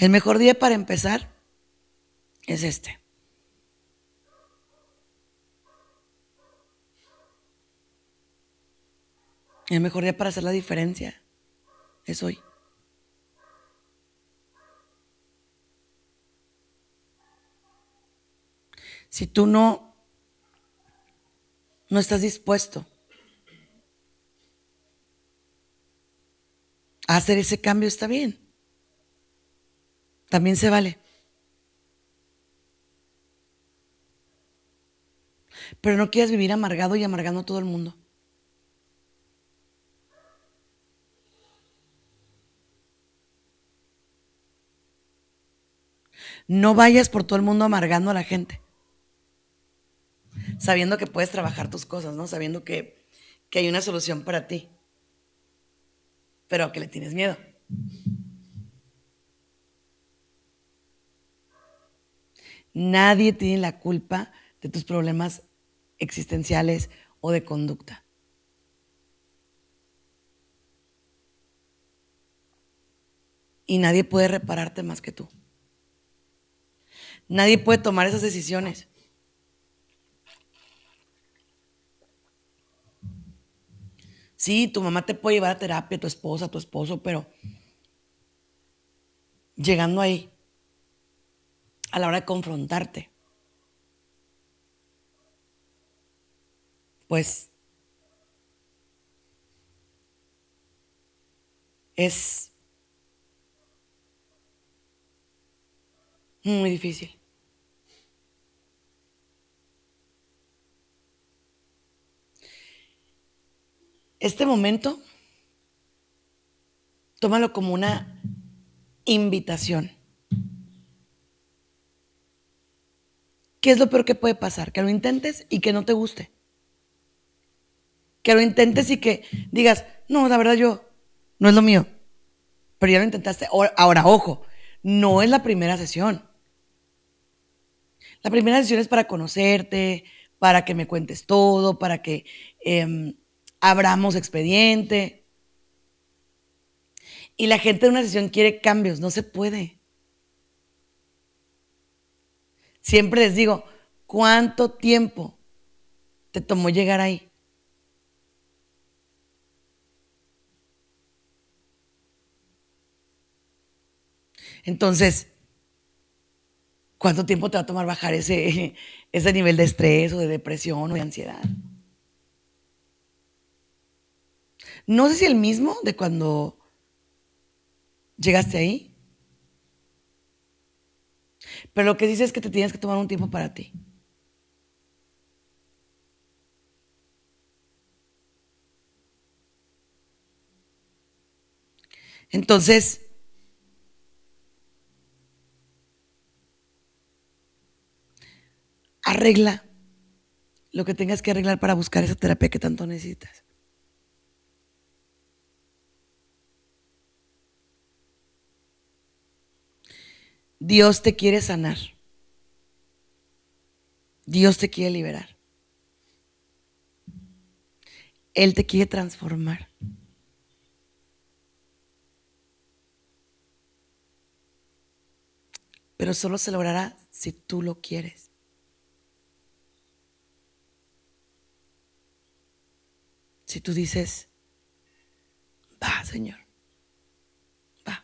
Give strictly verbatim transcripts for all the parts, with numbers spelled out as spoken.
El mejor día para empezar es este. El mejor día para hacer la diferencia es hoy. Si tú no, no estás dispuesto a hacer ese cambio, está bien. También se vale. Pero no quieras vivir amargado y amargando a todo el mundo. No vayas por todo el mundo amargando a la gente. Sabiendo que puedes trabajar tus cosas, ¿no? Sabiendo que, que hay una solución para ti. Pero que le tienes miedo. Nadie tiene la culpa de tus problemas existenciales o de conducta. Y nadie puede repararte más que tú. Nadie puede tomar esas decisiones. Sí, tu mamá te puede llevar a terapia, tu esposa, tu esposo, pero llegando ahí, a la hora de confrontarte, pues es muy difícil. Este momento, tómalo como una invitación. ¿Qué es lo peor que puede pasar? Que lo intentes y que no te guste. Que lo intentes y que digas, no, la verdad yo, no es lo mío. Pero ya lo intentaste. Ahora, ojo, no es la primera sesión. La primera sesión es para conocerte, para que me cuentes todo, para que eh, abramos expediente. Y la gente de una sesión quiere cambios, no se puede. Siempre les digo, ¿cuánto tiempo te tomó llegar ahí? Entonces, ¿cuánto tiempo te va a tomar bajar ese, ese nivel de estrés o de depresión o de ansiedad? No sé si el mismo de cuando llegaste ahí, pero lo que dice es que te tienes que tomar un tiempo para ti. Entonces, arregla lo que tengas que arreglar para buscar esa terapia que tanto necesitas. Dios te quiere sanar. Dios te quiere liberar. Él te quiere transformar. Pero solo se logrará si tú lo quieres. Si tú dices, va, Señor, va.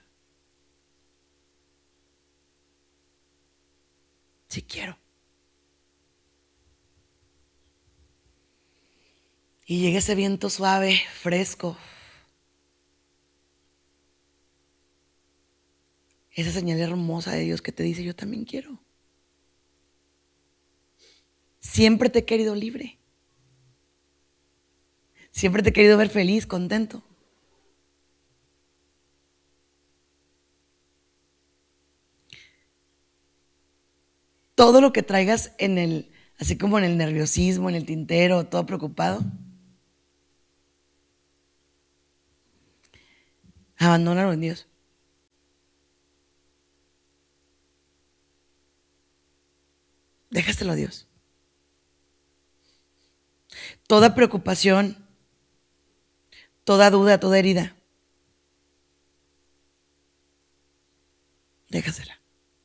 Si quiero. Y llega ese viento suave, fresco. Esa señal hermosa de Dios que te dice, yo también quiero. Siempre te he querido libre. Siempre te he querido ver feliz, contento. Todo lo que traigas en el, así como en el nerviosismo, en el tintero, todo preocupado, abandónalo en Dios. Déjaselo a Dios. Toda preocupación, toda duda, toda herida, déjasela.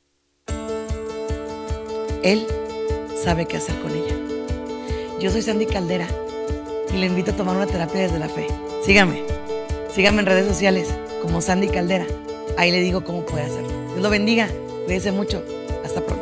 Él sabe qué hacer con ella. Yo soy Sandy Caldera y le invito a tomar una terapia desde la fe. Sígame, sígame en redes sociales como Sandy Caldera. Ahí le digo cómo puede hacerlo. Dios lo bendiga, cuídese mucho. Hasta pronto.